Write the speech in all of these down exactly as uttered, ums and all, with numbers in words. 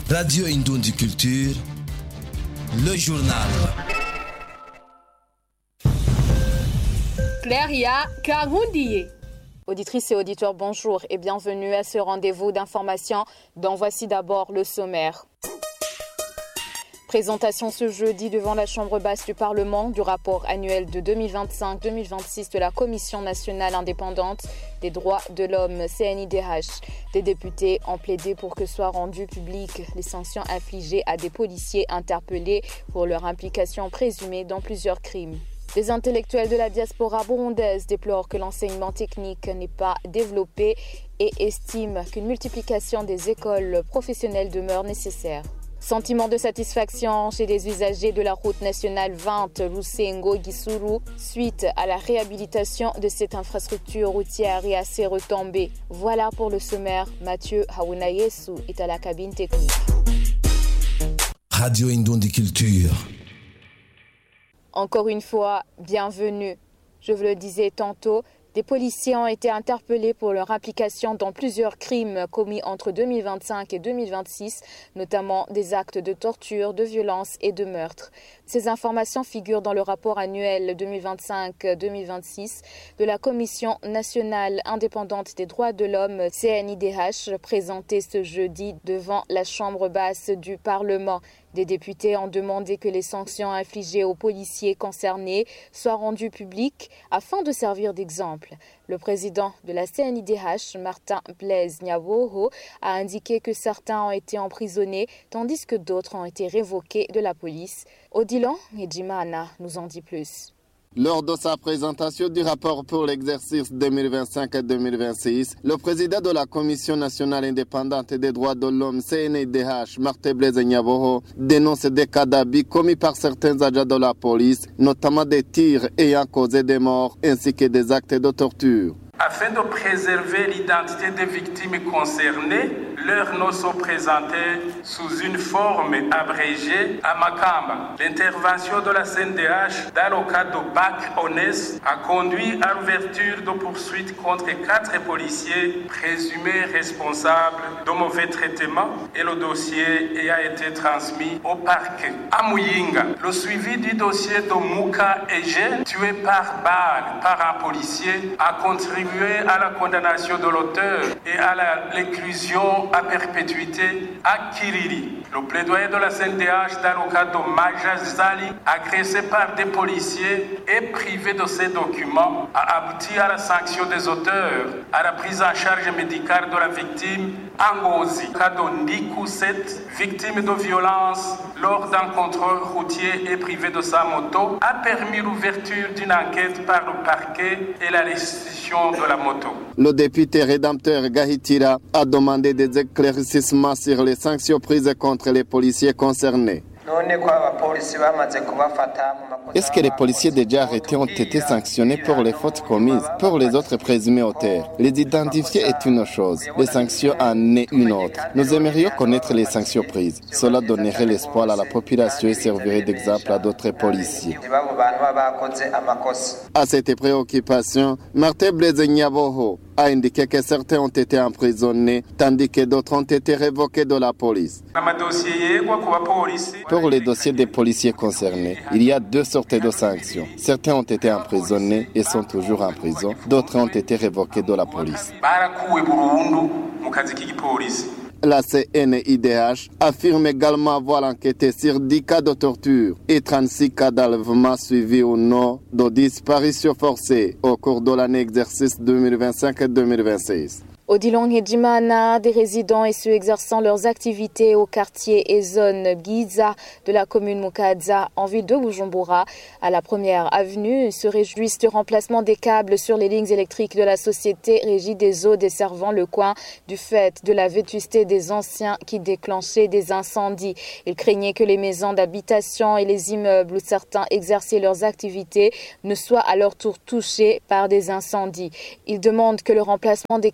Radio Indoundi Culture, le journal. Claria Karundiye. Auditrices et auditeurs, bonjour et bienvenue à ce rendez-vous d'information dont voici d'abord le sommaire. Présentation ce jeudi devant la Chambre basse du Parlement du rapport annuel de deux mille vingt-cinq deux mille vingt-six de la Commission nationale indépendante des droits de l'homme, C N I D H. Des députés ont plaidé pour que soient rendues publiques les sanctions infligées à des policiers interpellés pour leur implication présumée dans plusieurs crimes. Les intellectuels de la diaspora burundaise déplorent que l'enseignement technique n'est pas développé et estiment qu'une multiplication des écoles professionnelles demeure nécessaire. Sentiment de satisfaction chez les usagers de la route nationale vingt Rusengo-Gisuru suite à la réhabilitation de cette infrastructure routière et à ses retombées. Voilà pour le sommaire. Mathieu Hawunayesu est à la cabine technique. Radio Indoundi Culture. Encore une fois, bienvenue. Je vous le disais tantôt, des policiers ont été interpellés pour leur implication dans plusieurs crimes commis entre deux mille vingt-cinq et deux mille vingt-six, notamment des actes de torture, de violence et de meurtre. Ces informations figurent dans le rapport annuel deux mille vingt-cinq deux mille vingt-six de la Commission nationale indépendante des droits de l'homme, C N I D H, présenté ce jeudi devant la Chambre basse du Parlement. Des députés ont demandé que les sanctions infligées aux policiers concernés soient rendues publiques afin de servir d'exemple. Le président de la C N I D H, Martin Blaise Nyaboho, a indiqué que certains ont été emprisonnés tandis que d'autres ont été révoqués de la police. Odilon Njimana nous en dit plus. Lors de sa présentation du rapport pour l'exercice deux mille vingt-cinq deux mille vingt-six, le président de la Commission nationale indépendante des droits de l'homme, C N I D H, Martin Blaise Nyaboho, dénonce des cas d'abus commis par certains agents de la police, notamment des tirs ayant causé des morts ainsi que des actes de torture. Afin de préserver l'identité des victimes concernées, leurs noms sont présentés sous une forme abrégée à Makamba. L'intervention de la C N D H dans le cadre de Bac Honest a conduit à l'ouverture de poursuites contre quatre policiers présumés responsables de mauvais traitements et le dossier a été transmis au parquet. À Muyinga, le suivi du dossier de Mouka Eje, tué par balle par un policier, a contribué à la condamnation de l'auteur et à la, l'éclusion à perpétuité à Kiriri. Le plaidoyer de la C N D H dans le cas de Maja Zali, agressé par des policiers et privé de ses documents, a abouti à la sanction des auteurs, à la prise en charge médicale de la victime Angozi. Le cas de Ndiku sept, victime de violence lors d'un contrôle routier et privé de sa moto, a permis l'ouverture d'une enquête par le parquet et la restitution de la moto. Le député rédempteur Gahitira a demandé des éclaircissements sur les sanctions prises contre les policiers concernés. Est-ce que les policiers déjà arrêtés ont été sanctionnés pour les fautes commises? Pour les autres présumés auteurs, les identifier est une chose, les sanctions en est une autre. Nous aimerions connaître les sanctions prises. Cela donnerait l'espoir à la population et servirait d'exemple à d'autres policiers. À cette préoccupation, Martin Blaise Nyaboho a indiqué que certains ont été emprisonnés, tandis que d'autres ont été révoqués de la police. Pour les dossiers des policiers concernés, il y a deux sortes de sanctions. Certains ont été emprisonnés et sont toujours en prison, d'autres ont été révoqués de la police. La C N I D H affirme également avoir enquêté sur dix cas de torture et trente-six cas d'enlèvement suivis ou non de disparition forcée au cours de l'année exercice deux mille vingt-cinq deux mille vingt-six. Odilon Njimana, des résidents et ceux exerçant leurs activités au quartier et zone Giza de la commune Mukaza en ville de Bujumbura à la première avenue se réjouissent du remplacement des câbles sur les lignes électriques de la société Régie des eaux desservant le coin du fait de la vétusté des anciens qui déclenchaient des incendies. Ils craignaient que les maisons d'habitation et les immeubles où certains exerçaient leurs activités ne soient à leur tour touchés par des incendies. Ils demandent que le remplacement des câbles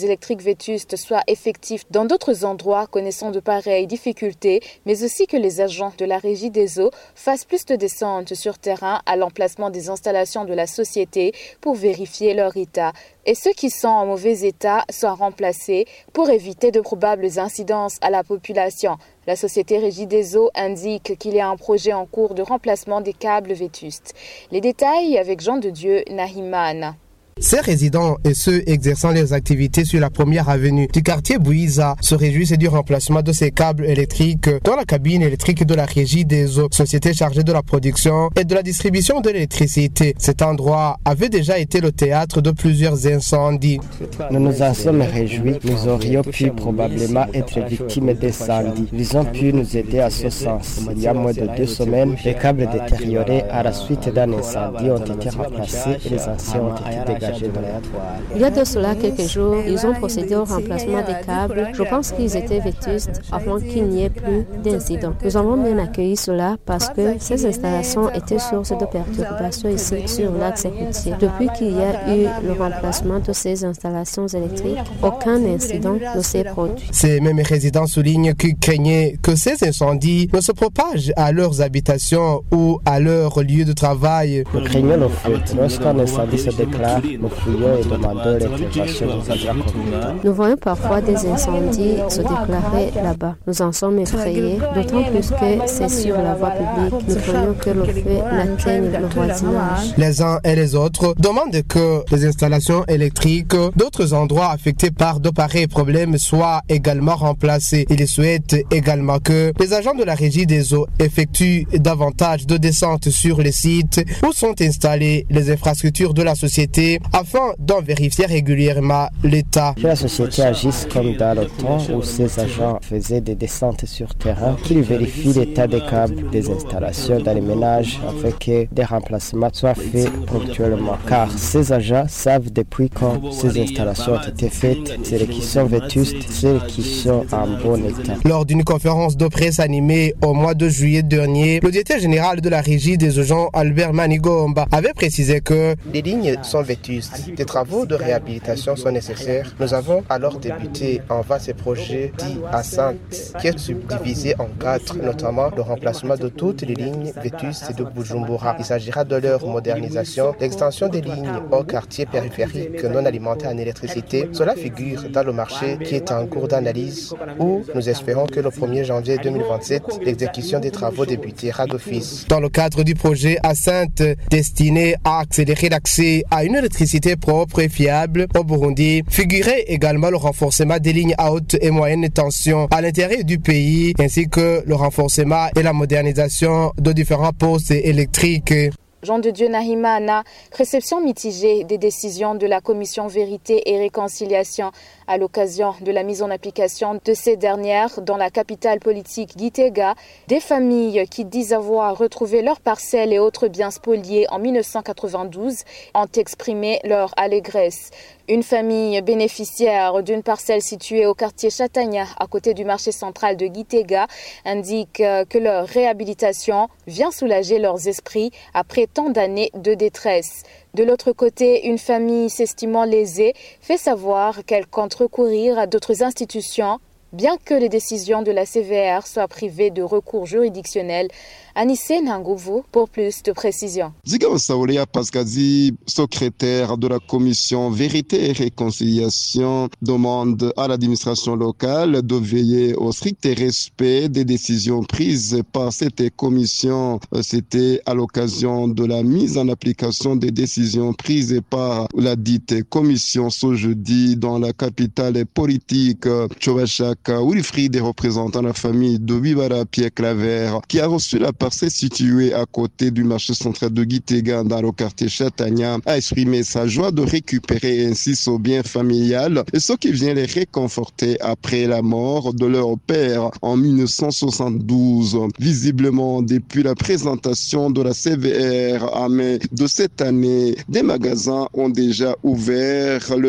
électriques vétustes soient effectifs dans d'autres endroits connaissant de pareilles difficultés, mais aussi que les agents de la Régie des eaux fassent plus de descentes sur terrain à l'emplacement des installations de la société pour vérifier leur état. Et ceux qui sont en mauvais état soient remplacés pour éviter de probables incidences à la population. La société Régie des eaux indique qu'il y a un projet en cours de remplacement des câbles vétustes. Les détails avec Jean de Dieu Nahimana. Ces résidents et ceux exerçant leurs activités sur la première avenue du quartier Bouiza se réjouissent du remplacement de ces câbles électriques dans la cabine électrique de la Régie des eaux, société chargée de la production et de la distribution de l'électricité. Cet endroit avait déjà été le théâtre de plusieurs incendies. Nous nous en sommes réjouis. Nous aurions pu probablement être victimes d'incendies. Ils ont pu nous aider à ce sens. Il y a moins de deux semaines, les câbles détériorés à la suite d'un incendie ont été remplacés et les anciens ont été dégagés. Il y a de cela quelques jours, ils ont procédé au remplacement des câbles. Je pense qu'ils étaient vétustes avant qu'il n'y ait plus d'incidents. Nous avons bien accueilli cela parce que ces installations étaient source de perturbations ici sur l'axe routier. Depuis qu'il y a eu le remplacement de ces installations électriques, aucun incident ne s'est produit. Ces mêmes résidents soulignent qu'ils craignaient que ces incendies ne se propagent à leurs habitations ou à leur lieu de travail. Nous craignons le feu. Lorsqu'un incendie se déclare, nous fouillons et demandons l'intervention des agents compétents. Nous voyons parfois des incendies se déclarer là-bas. Nous en sommes effrayés, d'autant plus que c'est sur la voie publique. Nous craignons que le feu n'atteigne le voisinage. Les uns et les autres demandent que les installations électriques d'autres endroits affectés par de pareils problèmes soient également remplacés. Ils souhaitent également que les agents de la Régie des eaux effectuent davantage de descentes sur les sites où sont installées les infrastructures de la société afin d'en vérifier régulièrement l'état. Que la société agisse comme dans le temps où ces agents faisaient des descentes sur terrain, qu'ils vérifient l'état des câbles, des installations dans les ménages afin que des remplacements soient faits ponctuellement. Car ces agents savent depuis quand ces installations ont été faites, celles qui sont vétustes, celles qui sont en bon état. Lors d'une conférence de presse animée au mois de juillet dernier, le directeur général de la Régie des eaux, Jean Albert Manigomba, avait précisé que les lignes sont vétustes. Des travaux de réhabilitation sont nécessaires. Nous avons alors débuté en vaste projet dit Ascent qui est subdivisé en quatre, notamment le remplacement de toutes les lignes vétustes de Bujumbura. Il s'agira de leur modernisation, l'extension des lignes au quartier périphérique non alimenté en électricité. Cela figure dans le marché qui est en cours d'analyse où nous espérons que le premier janvier deux mille vingt-sept, l'exécution des travaux débutera d'office. Dans le cadre du projet Ascent destiné à accélérer l'accès à une électricité propre et fiable au Burundi, figurait également le renforcement des lignes à haute et moyenne tension à l'intérieur du pays, ainsi que le renforcement et la modernisation de différents postes électriques. Jean de Dieu Nahimana, réception mitigée des décisions de la Commission Vérité et Réconciliation à l'occasion de la mise en application de ces dernières dans la capitale politique Gitega. Des familles qui disent avoir retrouvé leurs parcelles et autres biens spoliés en mille neuf cent quatre-vingt-douze ont exprimé leur allégresse. Une famille bénéficiaire d'une parcelle située au quartier Chatagna, à côté du marché central de Gitega, indique que leur réhabilitation vient soulager leurs esprits après tant d'années de détresse. De l'autre côté, une famille s'estimant lésée fait savoir qu'elle compte recourir à d'autres institutions, bien que les décisions de la C V R soient privées de recours juridictionnel. Anissé Nangouvou pour plus de précisions. Zigao Saoulia Paskazi, secrétaire de la commission Vérité et Réconciliation, demande à l'administration locale de veiller au strict respect des décisions prises par cette commission. C'était à l'occasion de la mise en application des décisions prises par la dite commission ce jeudi dans la capitale politique Chobachaka, Wilfried, des représentants de la famille de Vivara Pierre Claver, qui a reçu la parcelle située à côté du marché central de Gitega dans le quartier Chatagna, a exprimé sa joie de récupérer ainsi son bien familial et ce qui vient les réconforter après la mort de leur père en mille neuf cent soixante-douze. Visiblement, depuis la présentation de la C V R à mai de cette année, des magasins ont déjà ouvert leurs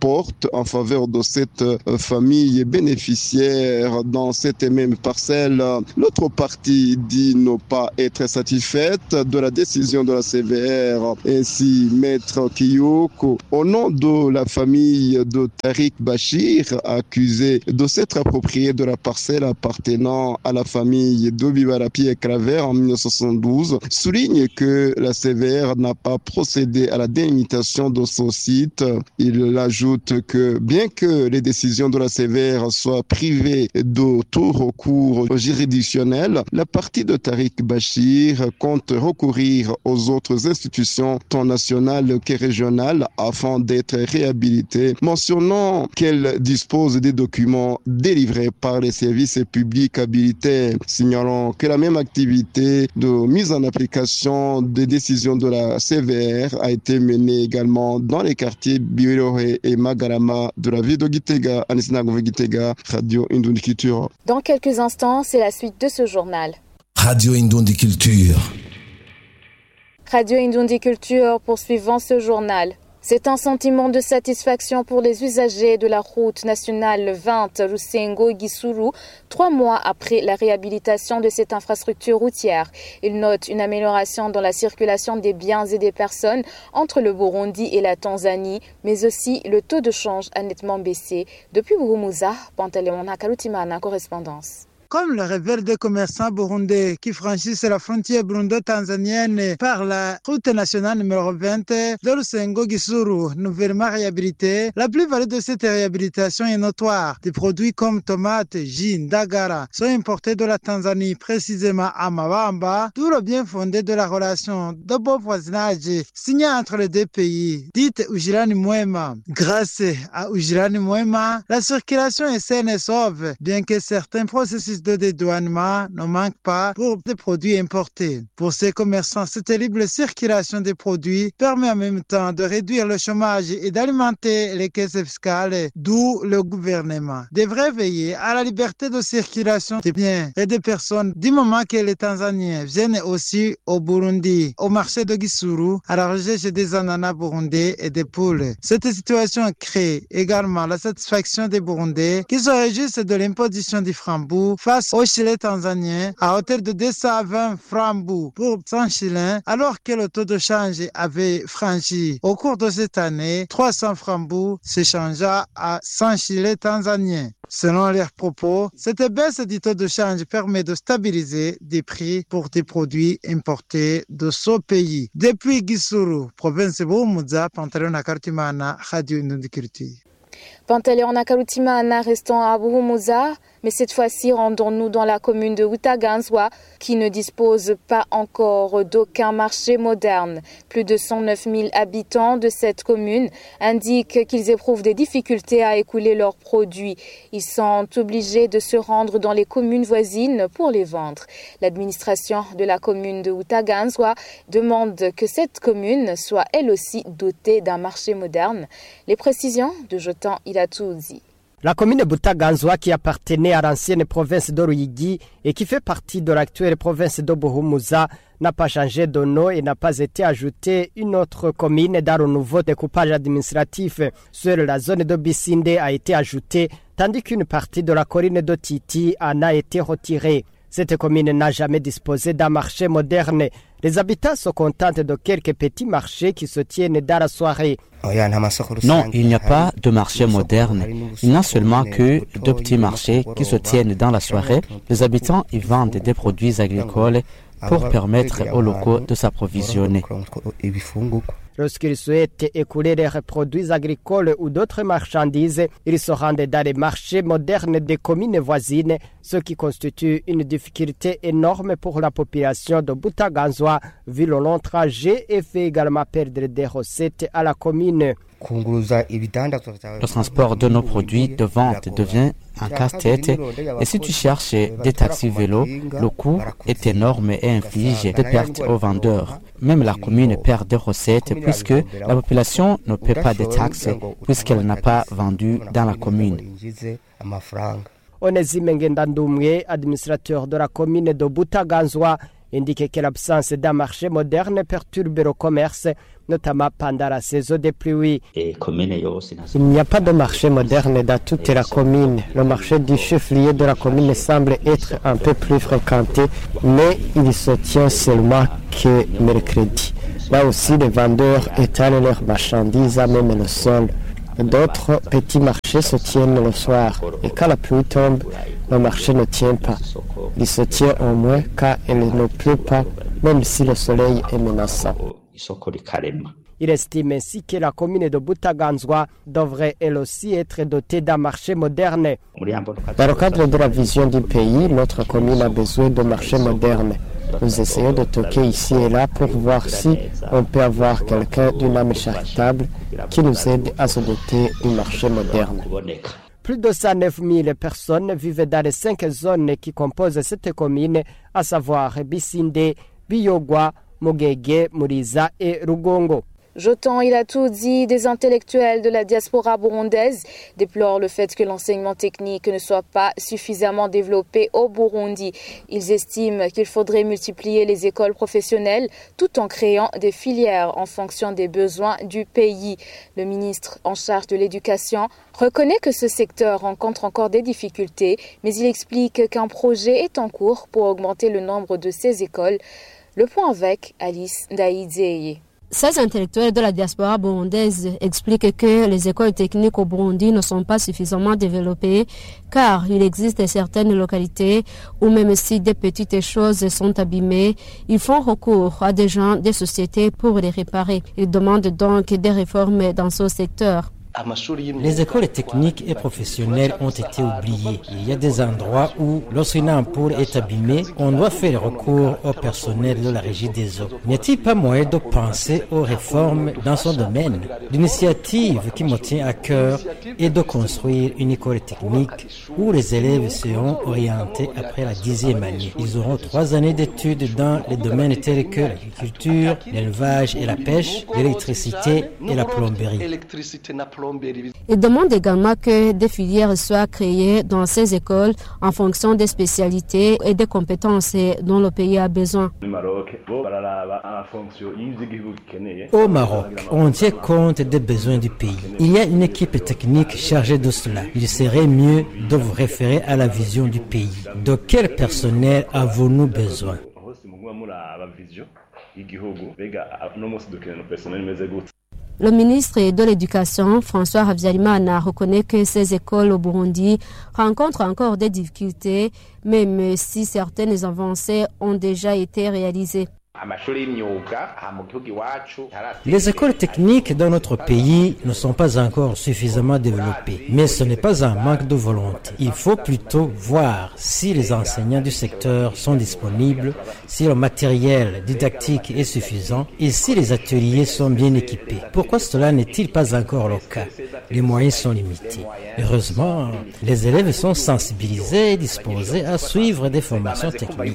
porte en faveur de cette famille bénéficiaire dans cette même parcelle. L'autre partie dit ne pas être satisfaite de la décision de la C V R. Ainsi, Maître Kiyoko, au nom de la famille de Tariq Bachir, accusé de s'être approprié de la parcelle appartenant à la famille de Bibarapi et Claver en mille neuf cent soixante-douze, souligne que la C V R n'a pas procédé à la délimitation de son site. Il ajoute que bien que les décisions de la C V R soient privées de tout recours juridictionnel, la partie de Tariq Bachir compte recourir aux autres institutions tant nationales que régionales afin d'être réhabilitée, mentionnant qu'elle dispose des documents délivrés par les services publics habilités, signalant que la même activité de mise en application des décisions de la C V R a été menée également dans les quartiers Birohe et Magarama de la ville de Gitega, Anisinago Gitega, Radio Indondi Culture. Dans quelques instants, c'est la suite de ce journal. Radio Indondi Culture. Radio Indondi Culture poursuivant ce journal. C'est un sentiment de satisfaction pour les usagers de la route nationale vingt Rusengo-Gisuru, trois mois après la réhabilitation de cette infrastructure routière. Ils notent une amélioration dans la circulation des biens et des personnes entre le Burundi et la Tanzanie, mais aussi le taux de change a nettement baissé. Depuis Buhumuza, Pantaleon Nakalutimana, correspondance. Comme le réveil des commerçants burundais qui franchissent la frontière burundo-tanzanienne par la route nationale numéro vingt de Rusengo-Gisuru, nouvellement réhabilitée, la plus-value de cette réhabilitation est notoire. Des produits comme tomates, gin, dagara sont importés de la Tanzanie, précisément à Mabamba, d'où le bien fondé de la relation de bon voisinage signée entre les deux pays, dite Ujirani Mwema. Grâce à Ujirani Mwema, la circulation est saine et sauve, bien que certains processus de dédouanement ne manque pas pour des produits importés. Pour ces commerçants, cette libre circulation des produits permet en même temps de réduire le chômage et d'alimenter les caisses fiscales, d'où le gouvernement devrait veiller à la liberté de circulation des biens et des personnes du moment que les Tanzaniens viennent aussi au Burundi, au marché de Gisuru, à la recherche des ananas burundais et des poules. Cette situation crée également la satisfaction des Burundais qui se réjouissent de l'imposition du frambou face au Chili tanzanien à hauteur de deux cent vingt francs pour cent shillings, alors que le taux de change avait franchi au cours de cette année trois cents francs s'échangea à cent shillings tanzaniens. Selon leurs propos, cette baisse du taux de change permet de stabiliser des prix pour des produits importés de ce pays. Depuis Gisuru, province de Buhumuza, Pantaleon Nakarutimana, Radio Indondi Culture. Pantaleon Nakarutimana, restons à Buhumuza, mais cette fois-ci, rendons-nous dans la commune de Utaganzwa, qui ne dispose pas encore d'aucun marché moderne. Plus de cent neuf mille habitants de cette commune indiquent qu'ils éprouvent des difficultés à écouler leurs produits. Ils sont obligés de se rendre dans les communes voisines pour les vendre. L'administration de la commune de Utaganzwa demande que cette commune soit elle aussi dotée d'un marché moderne. Les précisions de Jotan Ilatouzi. La commune de Butaganzwa, qui appartenait à l'ancienne province d'Oruyigi et qui fait partie de l'actuelle province de Buhumuza, n'a pas changé de nom et n'a pas été ajoutée une autre commune dans le nouveau découpage administratif. Seule la zone de Bisinde a été ajoutée, tandis qu'une partie de la colline de Titi en a été retirée. Cette commune n'a jamais disposé d'un marché moderne. Les habitants se contentent de quelques petits marchés qui se tiennent dans la soirée. Non, il n'y a pas de marché moderne. Il n'y a seulement que deux petits marchés qui se tiennent dans la soirée. Les habitants y vendent des produits agricoles pour permettre aux locaux de s'approvisionner. Lorsqu'ils souhaitent écouler leurs produits agricoles ou d'autres marchandises, ils se rendent dans les marchés modernes des communes voisines, ce qui constitue une difficulté énorme pour la population de Butaganzwa, vu le long trajet et fait également perdre des recettes à la commune. Le transport de nos produits de vente devient un casse-tête et si tu cherches des taxis vélos, le coût est énorme et inflige des pertes aux vendeurs. Même la commune perd des recettes puisque la population ne paie pas de taxes puisqu'elle n'a pas vendu dans la commune. Onésime Ngendandumwe, administrateur de la commune de Butaganzwa, indique que l'absence d'un marché moderne perturbe le commerce, notamment pendant la saison des pluies. Il n'y a pas de marché moderne dans toute la commune. Le marché du chef-lieu de la commune semble être un peu plus fréquenté, mais il se tient seulement que mercredi. Là aussi, les vendeurs étalent leurs marchandises à même le sol. D'autres petits marchés se tiennent le soir. Et quand la pluie tombe, le marché ne tient pas. Il se tient au moins quand il ne pleut pas, même si le soleil est menaçant. Il estime ainsi que la commune de Butaganzwa devrait elle aussi être dotée d'un marché moderne. Dans le cadre de la vision du pays, notre commune a besoin de marché moderne. Nous essayons de toquer ici et là pour voir si on peut avoir quelqu'un d'une âme charitable qui nous aide à se doter du marché moderne. Plus de cent neuf mille personnes vivent dans les cinq zones qui composent cette commune, à savoir Bisinde, Biyogwa, Mogege, Muriza et Rugongo. Jotan, il a tout dit, des intellectuels de la diaspora burundaise déplorent le fait que l'enseignement technique ne soit pas suffisamment développé au Burundi. Ils estiment qu'il faudrait multiplier les écoles professionnelles tout en créant des filières en fonction des besoins du pays. Le ministre en charge de l'éducation reconnaît que ce secteur rencontre encore des difficultés, mais il explique qu'un projet est en cours pour augmenter le nombre de ces écoles. Le point avec Alice Ndaïdjeye. Ces intellectuels de la diaspora burundaise expliquent que les écoles techniques au Burundi ne sont pas suffisamment développées car il existe certaines localités où même si des petites choses sont abîmées, ils font recours à des gens, des sociétés pour les réparer. Ils demandent donc des réformes dans ce secteur. Les écoles techniques et professionnelles ont été oubliées. Il y a des endroits où, lorsqu'une ampoule est abîmée, on doit faire recours au personnel de la régie des eaux. N'y a-t-il pas moyen de penser aux réformes dans son domaine? L'initiative qui me tient à cœur est de construire une école technique où les élèves seront orientés après la dixième année. Ils auront trois années d'études dans les domaines tels que l'agriculture, l'élevage et la pêche, l'électricité et la plomberie. Il demande également que des filières soient créées dans ces écoles en fonction des spécialités et des compétences dont le pays a besoin. Au Maroc, on tient compte des besoins du pays. Il y a une équipe technique chargée de cela. Il serait mieux de vous référer à la vision du pays. De quel personnel avons-nous besoin? Le ministre de l'Éducation, François Habyarimana, reconnaît que ces écoles au Burundi rencontrent encore des difficultés, même si certaines avancées ont déjà été réalisées. Les écoles techniques dans notre pays ne sont pas encore suffisamment développées, mais ce n'est pas un manque de volonté. Il faut plutôt voir si les enseignants du secteur sont disponibles, si le matériel didactique est suffisant et si les ateliers sont bien équipés. Pourquoi cela n'est-il pas encore le cas? Les moyens sont limités. Heureusement, les élèves sont sensibilisés et disposés à suivre des formations techniques.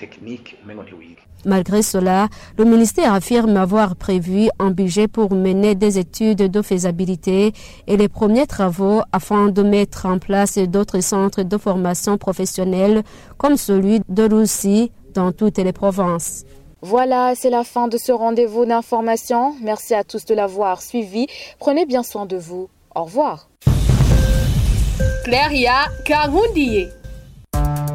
Malgré cela, le ministère affirme avoir prévu un budget pour mener des études de faisabilité et les premiers travaux afin de mettre en place d'autres centres de formation professionnelle comme celui de Russie dans toutes les provinces. Voilà, c'est la fin de ce rendez-vous d'information. Merci à tous de l'avoir suivi. Prenez bien soin de vous. Au revoir. Claria Kangundiye.